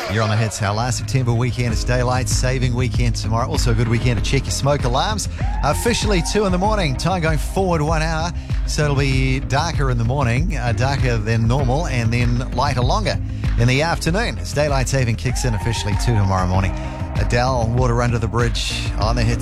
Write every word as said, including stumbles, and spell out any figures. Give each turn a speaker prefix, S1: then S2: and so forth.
S1: You're on the Hits. Our last September weekend is daylight saving weekend tomorrow. Also a good weekend to check your smoke alarms. Officially two in the morning. Time going forward one hour. So it'll be darker in the morning, uh, darker than normal, and then lighter longer in the afternoon. As daylight saving kicks in officially two tomorrow morning. Adele, Water Under the Bridge on the Hits.